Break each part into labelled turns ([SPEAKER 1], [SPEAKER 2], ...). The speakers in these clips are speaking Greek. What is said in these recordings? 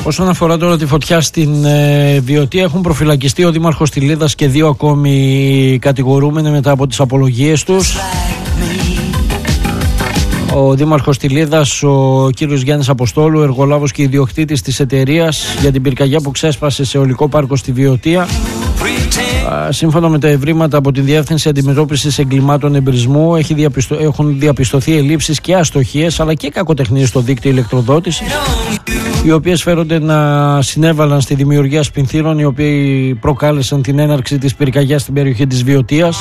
[SPEAKER 1] Όσον αφορά τώρα τη φωτιά στην Βιωτία, έχουν προφυλακιστεί ο Δήμαρχος Τιλίδας και 2 ακόμη κατηγορούμενοι μετά από τις απολογίες τους. Ο Δήμαρχος Τιλίδας, ο κύριος Γιάννης Αποστόλου, εργολάβος και ιδιοκτήτης της εταιρείας για την πυρκαγιά που ξέσπασε σε ολικό πάρκο στη Βιωτία. Σύμφωνα με τα ευρήματα από τη Διεύθυνση Αντιμετώπισης Εγκλημάτων Εμπρισμού, έχουν διαπιστωθεί ελλείψεις και αστοχίες αλλά και κακοτεχνίες στο δίκτυο ηλεκτροδότησης, οι οποίες φέρονται να συνέβαλαν στη δημιουργία σπινθήρων οι οποίοι προκάλεσαν την έναρξη της πυρκαγιάς στην περιοχή της Βιωτίας.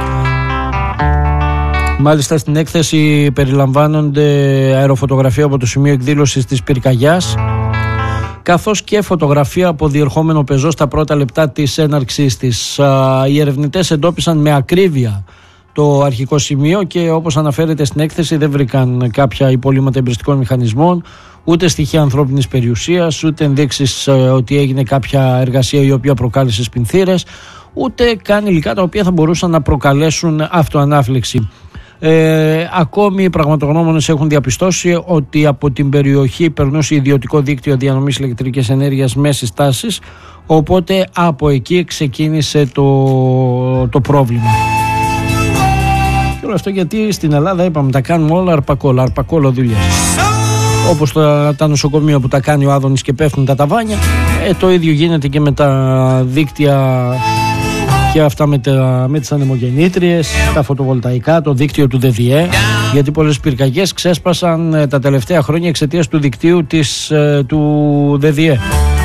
[SPEAKER 1] Μάλιστα στην έκθεση περιλαμβάνονται αεροφωτογραφία από το σημείο εκδήλωσης της πυρκαγιάς, καθώς και φωτογραφία από διερχόμενο πεζό στα πρώτα λεπτά της έναρξής της. Οι ερευνητές εντόπισαν με ακρίβεια το αρχικό σημείο και όπως αναφέρεται στην έκθεση δεν βρήκαν κάποια υπολείμματα εμπριστικών μηχανισμών, ούτε στοιχεία ανθρώπινης περιουσίας, ούτε ενδείξεις ότι έγινε κάποια εργασία η οποία προκάλεσε σπινθήρες, ούτε καν υλικά τα οποία θα μπορούσαν να προκαλέσουν αυτοανάφλεξη. Ακόμη οι πραγματογνώμονες έχουν διαπιστώσει ότι από την περιοχή περνούσε ιδιωτικό δίκτυο διανομής ηλεκτρικής ενέργειας μέσης τάσης, οπότε από εκεί ξεκίνησε το πρόβλημα. Και όλο αυτό γιατί στην Ελλάδα είπαμε τα κάνουμε όλα αρπακόλο δουλειές. Όπως τα νοσοκομεία που τα κάνει ο Άδωνης και πέφτουν τα ταβάνια, το ίδιο γίνεται και με τα δίκτυα και αυτά με τις ανεμογεννήτριες, τα φωτοβολταϊκά, το δίκτυο του ΔΔΕ, γιατί πολλές πυρκαγιές ξέσπασαν τα τελευταία χρόνια εξαιτίας του δικτύου του ΔΔΕ.